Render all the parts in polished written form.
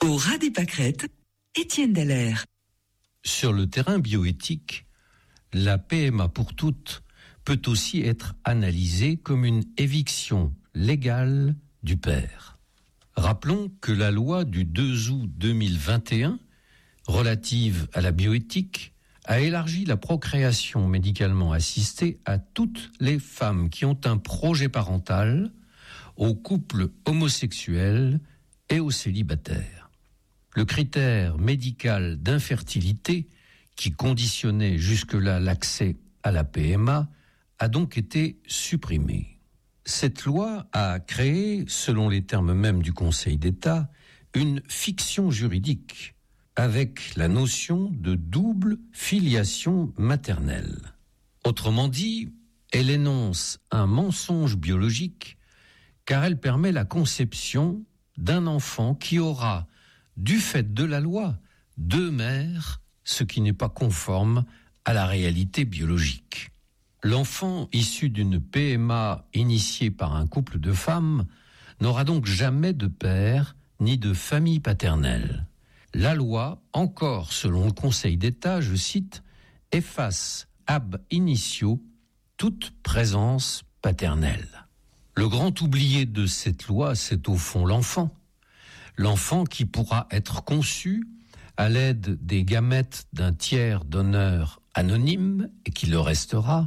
Au ras des pâquerettes, Étienne Dallaire. Sur le terrain bioéthique, la PMA pour toutes peut aussi être analysée comme une éviction légale du père. Rappelons que la loi du 2 août 2021, relative à la bioéthique, a élargi la procréation médicalement assistée à toutes les femmes qui ont un projet parental, aux couples homosexuels et aux célibataires. Le critère médical d'infertilité, qui conditionnait jusque-là l'accès à la PMA, a donc été supprimé. Cette loi a créé, selon les termes mêmes du Conseil d'État, une fiction juridique avec la notion de double filiation maternelle. Autrement dit, elle énonce un mensonge biologique car elle permet la conception d'un enfant qui aura, du fait de la loi, 2 mères, ce qui n'est pas conforme à la réalité biologique. L'enfant issu d'une PMA initiée par un couple de femmes n'aura donc jamais de père ni de famille paternelle. La loi, encore selon le Conseil d'État, je cite, efface ab initio toute présence paternelle. Le grand oublié de cette loi, c'est au fond l'enfant. L'enfant qui pourra être conçu à l'aide des gamètes d'un tiers donneur anonyme et qui le restera,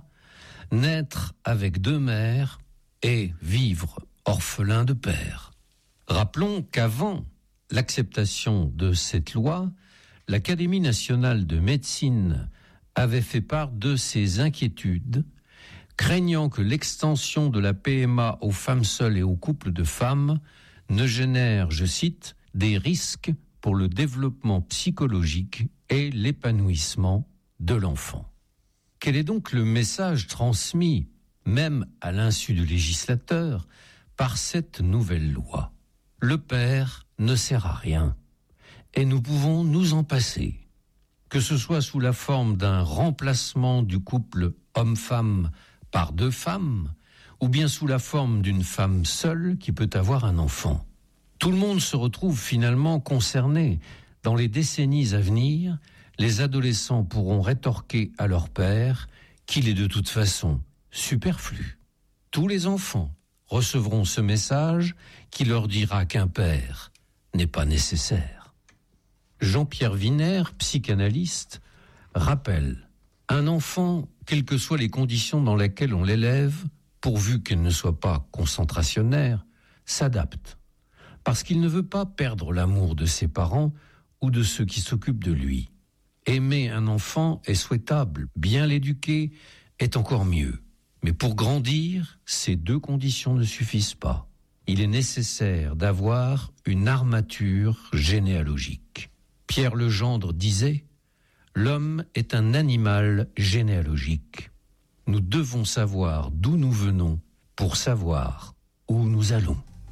naître avec 2 mères et vivre orphelin de père. Rappelons qu'avant l'acceptation de cette loi, l'Académie nationale de médecine avait fait part de ses inquiétudes, craignant que l'extension de la PMA aux femmes seules et aux couples de femmes ne génère, je cite, des risques pour le développement psychologique et l'épanouissement de l'enfant. Quel est donc le message transmis, même à l'insu du législateur, par cette nouvelle loi ? Le père ne sert à rien, et nous pouvons nous en passer. Que ce soit sous la forme d'un remplacement du couple homme-femme par 2 femmes, ou bien sous la forme d'une femme seule qui peut avoir un enfant. Tout le monde se retrouve finalement concerné. Dans les décennies à venir, les adolescents pourront rétorquer à leur père qu'il est de toute façon superflu. Tous les enfants recevront ce message qui leur dira qu'un père n'est pas nécessaire. Jean-Pierre Wiener, psychanalyste, rappelle: un enfant, quelles que soient les conditions dans lesquelles on l'élève, pourvu qu'elle ne soit pas concentrationnaire, s'adapte, parce qu'il ne veut pas perdre l'amour de ses parents ou de ceux qui s'occupent de lui. Aimer un enfant est souhaitable, bien l'éduquer est encore mieux. Mais pour grandir, ces 2 conditions ne suffisent pas. Il est nécessaire d'avoir une armature généalogique. Pierre Legendre disait « L'homme est un animal généalogique. Nous devons savoir d'où nous venons pour savoir où nous allons. »